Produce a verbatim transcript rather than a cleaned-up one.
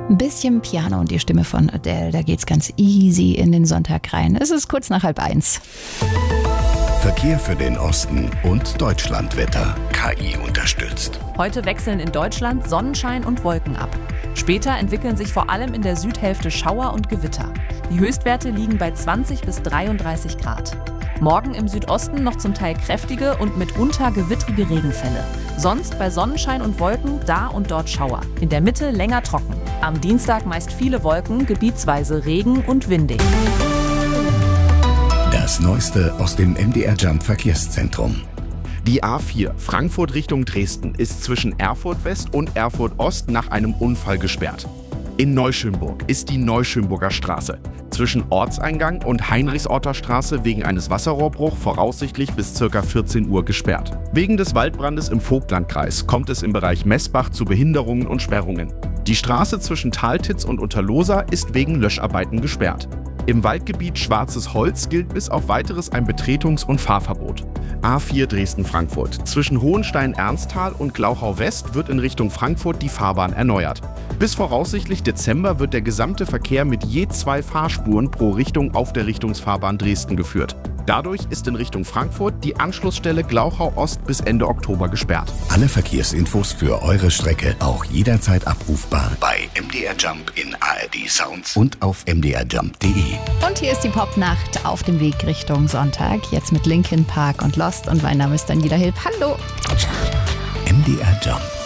Ein bisschen Piano und die Stimme von Adele, da geht's ganz easy in den Sonntag rein. Es ist kurz nach halb eins. Verkehr für den Osten und Deutschlandwetter. K I unterstützt. Heute wechseln in Deutschland Sonnenschein und Wolken ab. Später entwickeln sich vor allem in der Südhälfte Schauer und Gewitter. Die Höchstwerte liegen bei zwanzig bis dreiunddreißig Grad. Morgen im Südosten noch zum Teil kräftige und mitunter gewittrige Regenfälle. Sonst bei Sonnenschein und Wolken da und dort Schauer. In der Mitte länger trocken. Am Dienstag meist viele Wolken, gebietsweise Regen und windig. Das Neueste aus dem M D R Jump Verkehrszentrum. Die A vier Frankfurt Richtung Dresden ist zwischen Erfurt West und Erfurt Ost nach einem Unfall gesperrt. In Neuschönburg ist die Neuschönburger Straße zwischen Ortseingang und Heinrichsorter Straße wegen eines Wasserrohrbruchs voraussichtlich bis ca. vierzehn Uhr gesperrt. Wegen des Waldbrandes im Vogtlandkreis kommt es im Bereich Messbach zu Behinderungen und Sperrungen. Die Straße zwischen Taltitz und Unterlosa ist wegen Löscharbeiten gesperrt. Im Waldgebiet Schwarzes Holz gilt bis auf Weiteres ein Betretungs- und Fahrverbot. A vier Dresden-Frankfurt. Zwischen Hohenstein-Ernsthal und Glauchau-West wird in Richtung Frankfurt die Fahrbahn erneuert. Bis voraussichtlich Dezember wird der gesamte Verkehr mit je zwei Fahrspuren pro Richtung auf der Richtungsfahrbahn Dresden geführt. Dadurch ist in Richtung Frankfurt die Anschlussstelle Glauchau-Ost bis Ende Oktober gesperrt. Alle Verkehrsinfos für eure Strecke auch jederzeit abrufbar bei M D R Jump in A R D Sounds und auf m d r jump punkt d e. Und hier ist die Popnacht auf dem Weg Richtung Sonntag. Jetzt mit Linkin Park und Lost. Und mein Name ist Daniela Hilb. Hallo! M D R Jump.